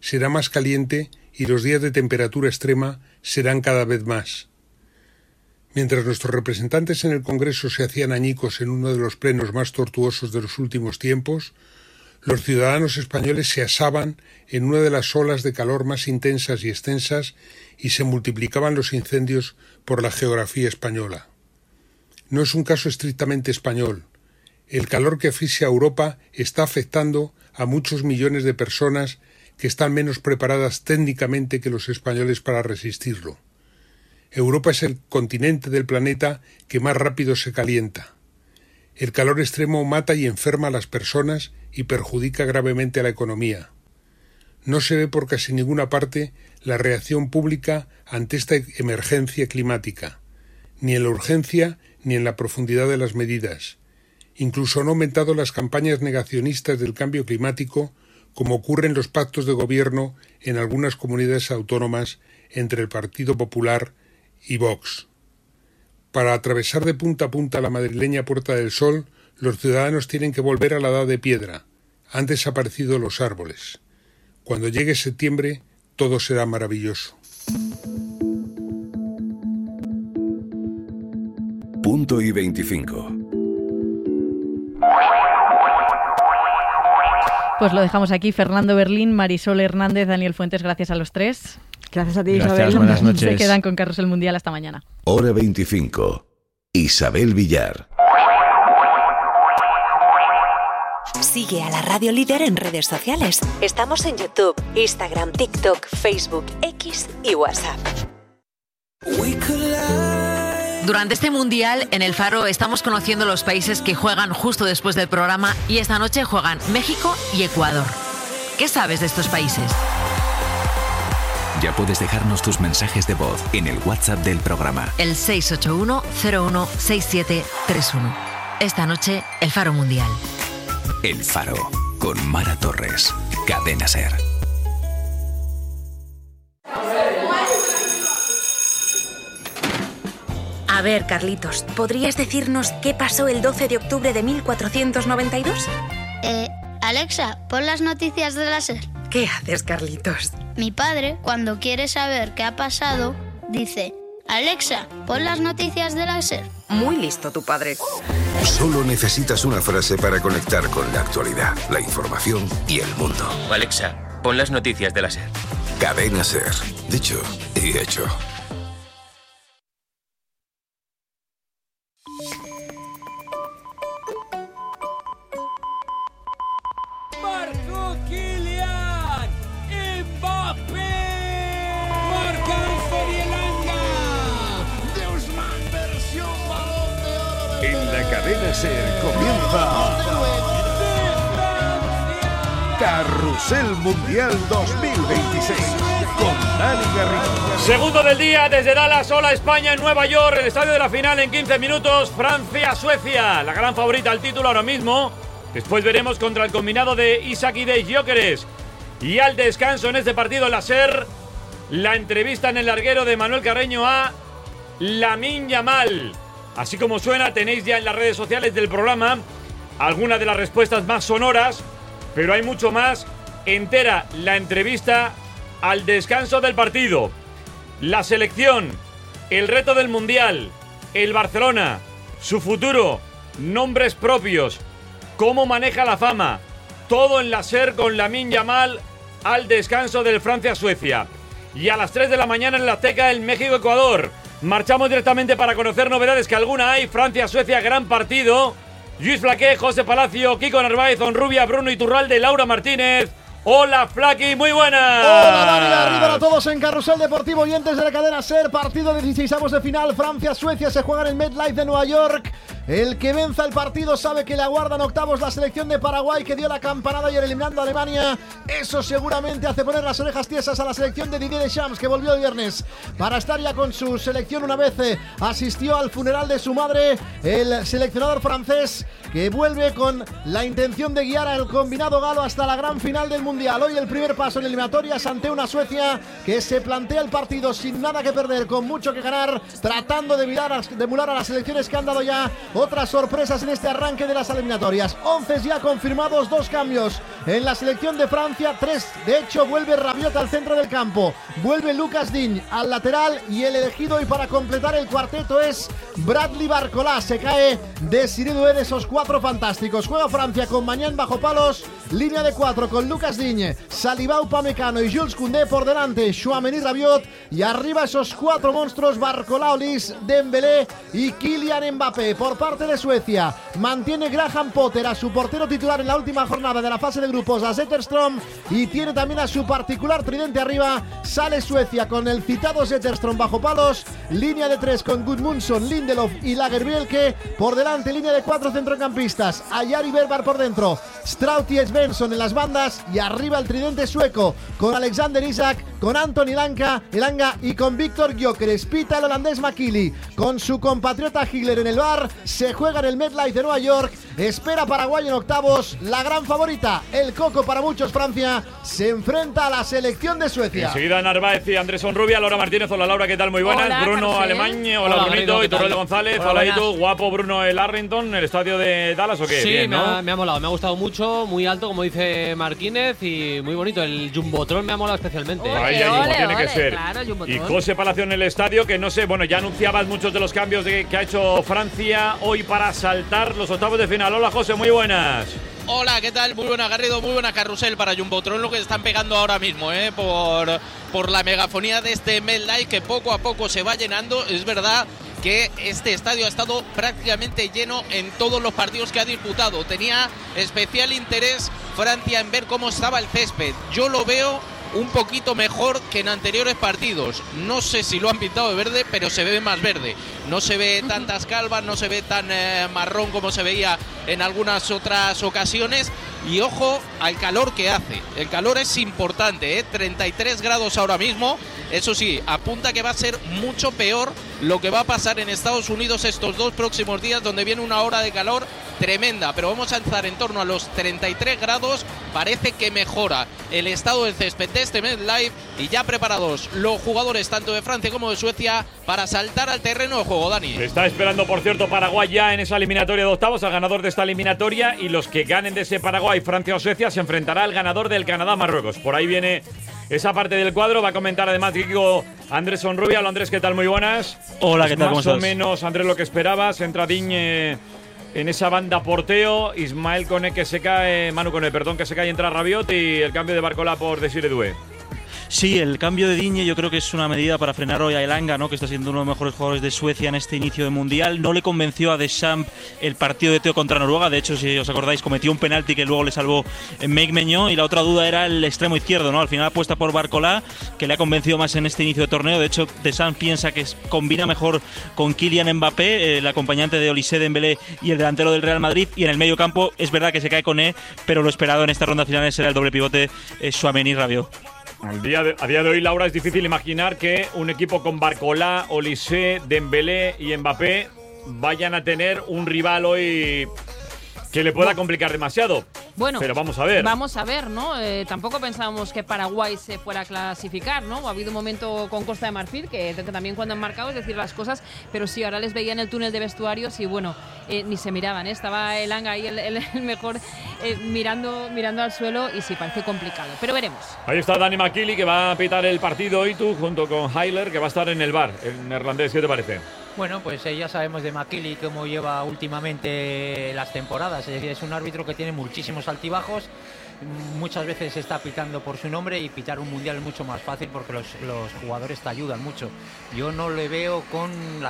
será más caliente y los días de temperatura extrema serán cada vez más. Mientras nuestros representantes en el Congreso se hacían añicos en uno de los plenos más tortuosos de los últimos tiempos, los ciudadanos españoles se asaban en una de las olas de calor más intensas y extensas y se multiplicaban los incendios por la geografía española. No es un caso estrictamente español. El calor que asfixia a Europa está afectando a muchos millones de personas que están menos preparadas técnicamente que los españoles para resistirlo. Europa es el continente del planeta que más rápido se calienta. El calor extremo mata y enferma a las personas y perjudica gravemente a la economía. No se ve por casi ninguna parte la reacción pública ante esta emergencia climática, ni en la urgencia ni en la profundidad de las medidas. Incluso han aumentado las campañas negacionistas del cambio climático, como ocurre en los pactos de gobierno en algunas comunidades autónomas entre el Partido Popular y Vox. Para atravesar de punta a punta la madrileña Puerta del Sol, los ciudadanos tienen que volver a la edad de piedra. Han desaparecido los árboles. Cuando llegue septiembre, todo será maravilloso. Punto y 25. Pues lo dejamos aquí. Fernando Berlín, Marisol Hernández, Daniel Fuentes, gracias a los tres. Gracias a ti, Gracias, Isabel. buenas noches. Se quedan con Carrusel Mundial hasta mañana. Hora 25. Isabel Villar. Sigue a la Radio Líder en redes sociales. Estamos en YouTube, Instagram, TikTok, Facebook, X y WhatsApp. Durante este Mundial, en El Faro, estamos conociendo los países que juegan justo después del programa y esta noche juegan México y Ecuador. ¿Qué sabes de estos países? Ya puedes dejarnos tus mensajes de voz en el WhatsApp del programa. El 681-016731. Esta noche, El Faro Mundial. El Faro, con Mara Torres. Cadena SER. A ver, Carlitos, ¿podrías decirnos qué pasó el 12 de octubre de 1492? Alexa, pon las noticias de la SER. ¿Qué haces, Carlitos? Mi padre, cuando quiere saber qué ha pasado, dice: Alexa, pon las noticias de la SER. Muy listo tu padre. Solo necesitas una frase para conectar con la actualidad, la información y el mundo. Alexa, pon las noticias de la SER. Cadena SER. Dicho y hecho. Marco Kylian Mbappé. Marca Anthony Elanga. De Usman versión Balón de Oro. En la Cadena SER comienza Carrusel Mundial 2026 con Dani Garrido. Segundo del día desde Dallas. Hola España en Nueva York. El estadio de la final en 15 minutos. Francia-Suecia, la gran favorita al título ahora mismo. Después veremos contra el combinado de Isaac y de Gyökeres. Y al descanso en este partido en la SER, la entrevista en el larguero de Manuel Carreño a Lamine Yamal. Así como suena, tenéis ya en las redes sociales del programa algunas de las respuestas más sonoras, pero hay mucho más. Entera la entrevista al descanso del partido. La selección, el reto del Mundial, el Barcelona, su futuro, nombres propios, cómo maneja la fama. Todo en la SER con Lamine Yamal al descanso del Francia-Suecia. Y a las 3 de la mañana en la Azteca el México-Ecuador. Marchamos directamente para conocer novedades, que alguna hay. Francia-Suecia, gran partido. Lluís Flaqué, José Palacio, Kiko Narváez, Onrubia, Bruno Iturralde, Laura Martínez. Hola, Flaqui, muy buenas. Hola, Dani, arriba a todos en Carrusel Deportivo, oyentes de la cadena SER. Partido de 16avos de final, Francia-Suecia, se juega en el MetLife de Nueva York. El que venza el partido sabe que le aguardan octavos la selección de Paraguay, que dio la campanada ayer eliminando a Alemania. Eso seguramente hace poner las orejas tiesas a la selección de Didier Deschamps, que volvió el viernes para estar ya con su selección una vez asistió al funeral de su madre. El seleccionador francés, que vuelve con la intención de guiar al combinado galo hasta la gran final del Mundial. Hoy el primer paso en eliminatorias ante una Suecia que se plantea el partido sin nada que perder, con mucho que ganar, tratando de emular a las selecciones que han dado ya otras sorpresas en este arranque de las eliminatorias. 11 ya confirmados, 2 cambios en la selección de Francia, 3. De hecho, vuelve Rabiot al centro del campo, vuelve Lucas Digne al lateral y el elegido y para completar el cuarteto es Bradley Barcola. Se cae Desiré Doué de esos 4 fantásticos. Juega Francia con Mañán bajo palos, línea de 4 con Lucas Digne, Saliba, Upamecano y Jules Koundé por delante, Tchouaméni, Rabiot y arriba esos 4 monstruos: Barcola, Olise, Dembélé y Kylian Mbappé. Por parte de Suecia, mantiene Graham Potter a su portero titular en la última jornada de la fase de grupos, a Zetterström, y tiene también a su particular tridente arriba. Sale Suecia con el citado Zetterström bajo palos, línea de 3 con Gudmundsson, Lindelof y Lagerbielke por delante, línea de 4 centrocampistas, Ayar y Bergvall por dentro, Straut y Svensson en las bandas y arriba el tridente sueco con Alexander Isak, con Anton Elanga y con Víctor Gyökeres. Pita el holandés McKinley con su compatriota Higler en el bar. Se juega en el MetLife de Nueva York. Espera Paraguay en octavos. La gran favorita, el coco para muchos, Francia, se enfrenta a la selección de Suecia. Enseguida Narváez y Andrés Sonrubia, Laura Martínez. Hola Laura, ¿qué tal? Muy buenas. Hola, Bruno Carlos, Alemán, hola Brunito, y Torrel González. Hola Itu, guapo Bruno el Arlington, el estadio de Dallas, ¿o qué? Sí, bien, ¿no? me ha molado, me ha gustado mucho, muy alto, como dice Martínez, y muy bonito. El Jumbotron me ha molado especialmente. Ahí tiene que ser. Claro, y José Palacio en el estadio, que no sé, bueno, ya anunciabas muchos de los cambios que ha hecho Francia hoy para saltar los octavos de final. Hola José, muy buenas. Hola, ¿qué tal? Muy buena Garrido, muy buena carrusel para Jumbotron, lo que están pegando ahora mismo, por la megafonía de este MetLife, que poco a poco se va llenando. Es verdad que este estadio ha estado prácticamente lleno en todos los partidos que ha disputado. Tenía especial interés Francia en ver cómo estaba el césped. Yo lo veo un poquito mejor que en anteriores partidos. No sé si lo han pintado de verde, pero se ve más verde. No se ve tantas calvas, no se ve tan marrón como se veía en algunas otras ocasiones. Y ojo al calor que hace. El calor es importante, 33 grados ahora mismo. Eso sí, apunta que va a ser mucho peor lo que va a pasar en Estados Unidos estos 2 próximos días, donde viene una hora de calor tremenda, pero vamos a estar en torno a los 33 grados. Parece que mejora el estado del césped de este MetLife y ya preparados los jugadores tanto de Francia como de Suecia para saltar al terreno de juego, Dani. Está esperando, por cierto, Paraguay ya en esa eliminatoria de octavos, al ganador de esta eliminatoria, y los que ganen de ese Paraguay, Francia o Suecia, se enfrentará al ganador del Canadá-Marruecos. Por ahí viene esa parte del cuadro. Va a comentar además Kiko Andrés Sonrubia. Hola Andrés, ¿qué tal? Muy buenas. Hola, ¿qué tal? ¿Cómo estás? Más o menos, Andrés, lo que esperabas. Entra Digne en esa banda porteo, Ismael Koné que se cae, Manu Koné, perdón, que se cae y entra Rabiot, y el cambio de Barcola por Desiré Doué. Sí, el cambio de Digne yo creo que es una medida para frenar hoy a Elanga, ¿no?, que está siendo uno de los mejores jugadores de Suecia en este inicio de Mundial. No le convenció a Deschamps el partido de Teo contra Noruega. De hecho, si os acordáis, cometió un penalti que luego le salvó Meik Meñó, y la otra duda era el extremo izquierdo, ¿no? Al final apuesta por Barcola, que le ha convencido más en este inicio de torneo. De hecho, Deschamps piensa que combina mejor con Kylian Mbappé, el acompañante de Olise, Dembélé y el delantero del Real Madrid. Y en el medio campo es verdad que se cae Koné, pero lo esperado en esta ronda final será el doble pivote Tchouaméni-Rabiot. A día de hoy, Laura, es difícil imaginar que un equipo con Barcola, Olise, Dembélé y Mbappé vayan a tener un rival hoy que le pueda complicar demasiado. Bueno, pero vamos a ver. Vamos a ver, ¿no? Tampoco pensábamos que Paraguay se fuera a clasificar, ¿no? Ha habido un momento con Costa de Marfil que también cuando han marcado es decir las cosas, pero sí, ahora les veía en el túnel de vestuarios y bueno, ni se miraban, ¿eh? Estaba Elanga ahí el mejor mirando al suelo y sí, parece complicado, pero veremos. Ahí está Dani McKinley, que va a pitar el partido y tú junto con Higler, que va a estar en el bar, el neerlandés. ¿Qué te parece? Bueno, pues ya sabemos de McKinley cómo lleva últimamente las temporadas. Es decir, es un árbitro que tiene muchísimos altibajos. Muchas veces se está pitando por su nombre, y pitar un mundial es mucho más fácil porque los jugadores te ayudan mucho. Yo no le veo con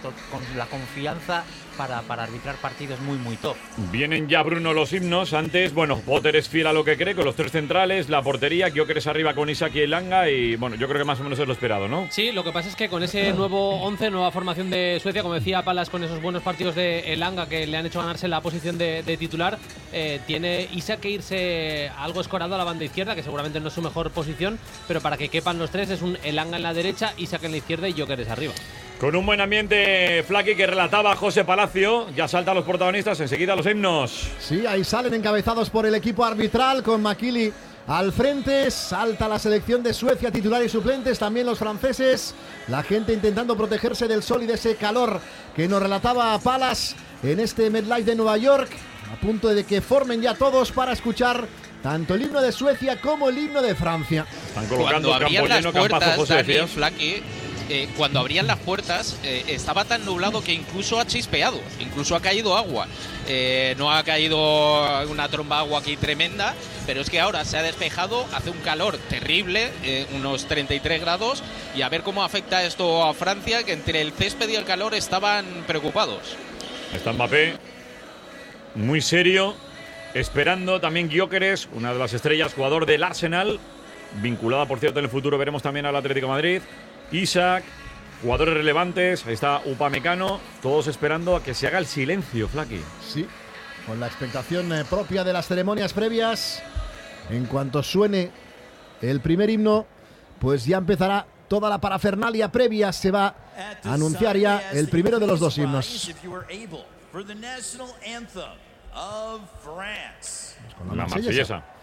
la confianza para arbitrar partidos muy top. Vienen ya, Bruno, los himnos. Antes, bueno, Potter es fiel a lo que cree, con los 3 centrales, la portería, Gyökeres arriba con Isak y Elanga, y bueno, yo creo que más o menos es lo esperado, ¿no? Sí, lo que pasa es que con ese nuevo 11, nueva formación de Suecia, como decía Palas, con esos buenos partidos de Elanga que le han hecho ganarse la posición de titular, tiene Isak que irse algo escorado a la banda izquierda, que seguramente no es su mejor posición, pero para que quepan los 3 es un Elanga en la derecha, Isak en la izquierda y Gyökeres arriba. Con un buen ambiente, Flaky, que relataba José Palacio. Ya saltan los protagonistas, enseguida los himnos. Sí, ahí salen encabezados por el equipo arbitral, con McKinley al frente. Salta la selección de Suecia, titular y suplentes, también los franceses. La gente intentando protegerse del sol y de ese calor que nos relataba Palas en este MetLife de Nueva York, a punto de que formen ya todos para escuchar tanto el himno de Suecia como el himno de Francia. Están colocando cuando abrían las puertas, José, Dani, Flaky, cuando abrían las puertas estaba tan nublado que incluso ha chispeado, incluso ha caído agua. No ha caído una tromba de agua aquí tremenda, pero es que ahora se ha despejado, hace un calor terrible, unos 33 grados, y a ver cómo afecta esto a Francia, que entre el césped y el calor estaban preocupados. Está Mbappé, muy serio, esperando también Gyökeres, una de las estrellas, jugador del Arsenal, vinculada, por cierto, en el futuro veremos también al Atlético de Madrid. Isaac, jugadores relevantes, ahí está Upamecano, todos esperando a que se haga el silencio, Flaky. Sí, con la expectación propia de las ceremonias previas. En cuanto suene el primer himno, pues ya empezará toda la parafernalia previa, se va a anunciar ya el primero de los dos himnos. For the national anthem of France. Con la marsellesa.